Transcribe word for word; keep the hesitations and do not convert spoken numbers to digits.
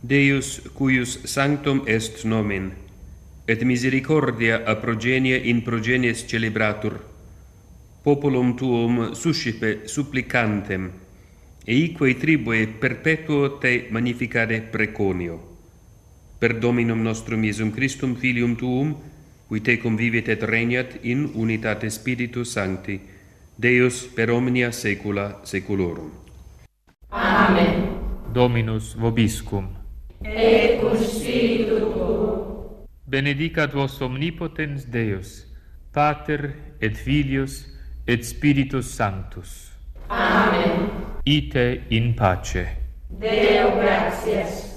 Deus, cuius sanctum est nomen, et misericordia a progenia in progenies celebratur, populum tuum suscipe supplicantem, eique tribue perpetuo te magnificare preconio. Per Dominum nostrum Iesum Christum, Filium tuum, qui te convivit et regnat in unitate Spiritus Sancti, Deus per omnia saecula saeculorum. Amen. Dominus vobiscum. Et cum spiritu tuo. Benedicat vos omnipotens Deus, Pater et Filius et Spiritus Sanctus. Amen. Ite in pace. Deo gratias.